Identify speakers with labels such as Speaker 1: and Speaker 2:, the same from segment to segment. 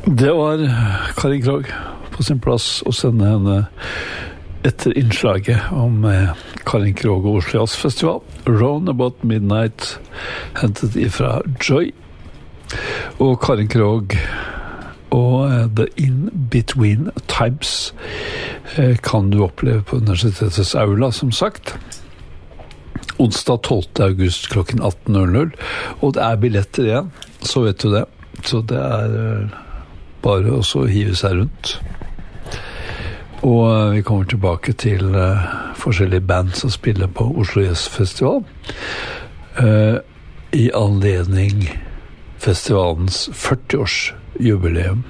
Speaker 1: Det var Karin Krogh på sin plass å sende henne etter innslaget om Karin Krogh og Oslo Jazz Festival. Round About Midnight, hentet ifra Joy. Og Karin Krogh og The In-Between Times kan du oppleve på Universitetets Aula, som sagt. Onsdag 12. august klokken 18.00. Og det billetter igjen, så vet du det. Så det bare å så hive seg rundt. Og vi kommer tilbake til forskjellige band som spiller på Oslo Jazz Festival i anledning festivalens 40-årsjubileum.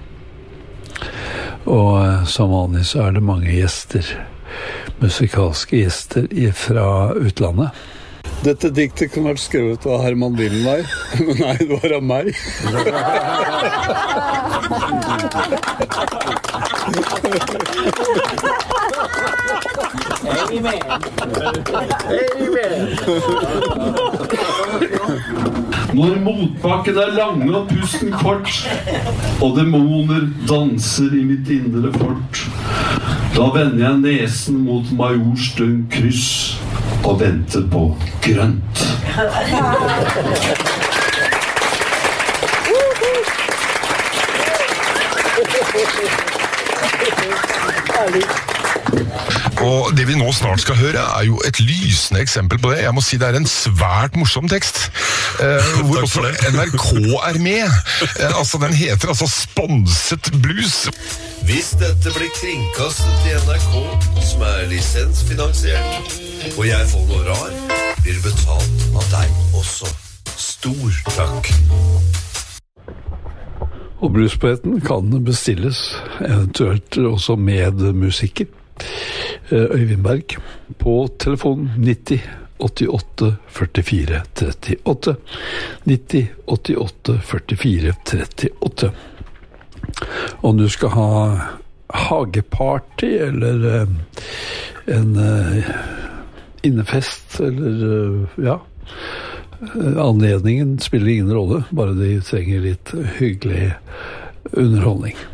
Speaker 1: Og som vanlig så det mange gjester, musikalske gjester fra utlandet. Dette diktet kunne vært skrevet av Herman Willenvei, men nei, det var av meg.
Speaker 2: Når motbakken lange og pusten kort, og demoner danser i mitt indre fort, da vender jeg nesen mot Majorstuen kryss og venter på grønt.
Speaker 3: Og det vi nå snart skal høre jo et lysende eksempel på det. Jeg må si det en svært morsom tekst, hvor også NRK med. Altså den heter altså Sponset Blues.
Speaker 4: Hvis dette blir kringkastet i NRK, som lisensfinansiert, og jeg får noe rar, blir betalt av deg også. Stor takk.
Speaker 1: Og bluespoeten kan bestilles, eventuelt også med musikker. Øyvind Berg på telefon 90 88 44 38 90 88 44 38. Om du skal ha hageparty eller en innefest eller ja, anledningen spiller ingen rolle, bare de trenger litt hyggelig underholdning.